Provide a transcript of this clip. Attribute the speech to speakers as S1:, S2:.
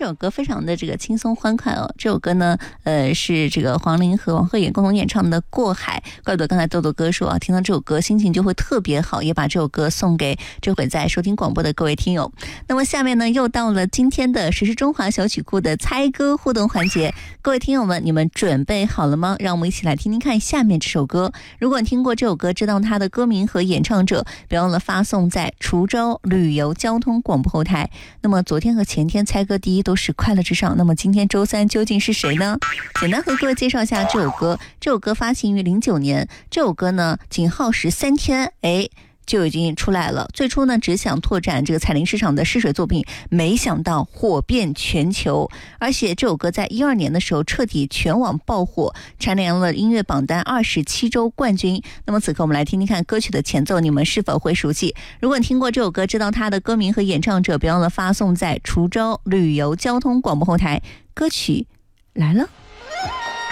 S1: 这首歌非常的这个轻松欢快哦。这首歌呢，是这个黄龄和王鹤远共同演唱的《过海》。怪不得刚才豆豆哥说啊，听到这首歌心情就会特别好，也把这首歌送给这会在收听广播的各位听友。那么下面呢，又到了今天的时事中华小曲库的猜歌互动环节。各位听友们，你们准备好了吗？让我们一起来听听看下面这首歌。如果你听过这首歌，知道它的歌名和演唱者，别忘了发送在滁州旅游交通广播后台。那么昨天和前天猜歌第一都是快乐至上，那么今天周三究竟是谁呢？简单和各位介绍一下这首歌。这首歌发行于09年，这首歌呢仅耗时3天，就已经出来了。最初呢，只想拓展这个彩铃市场的试水作品，没想到火遍全球。而且这首歌在2012年的时候彻底全网爆火，蝉联了音乐榜单27周冠军。那么此刻我们来听听看歌曲的前奏，你们是否会熟悉？如果你听过这首歌，知道它的歌名和演唱者，别忘了发送在滁州旅游交通广播后台。歌曲来了。